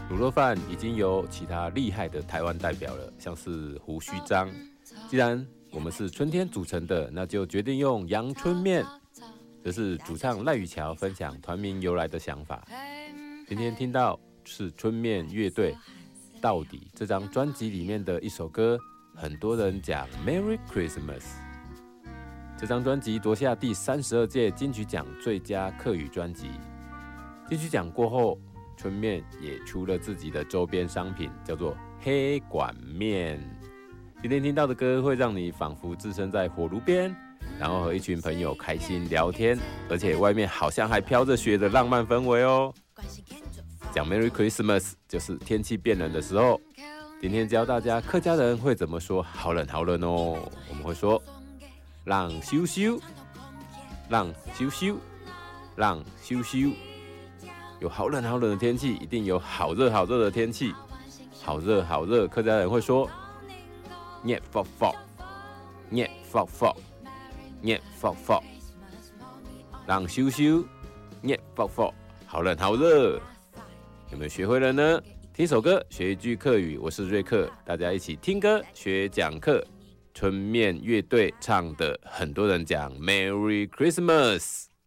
卤肉饭已经有其他厉害的台湾代表了，像是胡须章。既然我们是春天组成的，那就决定用阳春面。这是主唱赖雨乔分享团名由来的想法。今天听到是春面乐队到底这张专辑里面的一首歌，很多人讲 Merry Christmas。这张专辑夺下第32届金曲奖最佳客语专辑。金曲奖过后，春面也出了自己的周边商品，叫做黑管面。今天听到的歌会让你仿佛置身在火炉边，然后和一群朋友开心聊天，而且外面好像还飘着雪的浪漫氛围哦。讲 Merry Christmas 就是天气变冷的时候。今天教大家客家人会怎么说好冷好冷哦。我们会说让羞羞，让羞羞，让羞羞。有好冷好冷的天气，一定有好热好热的天气。好热好热，客家人会说熱霍霍，熱霍霍，熱霍霍。讓羞羞，熱霍霍，好冷好熱。有没有学会了呢？听首歌，学一句客语。我是瑞克，大家一起听歌学讲课。春面乐队唱的，很多人讲 Merry Christmas。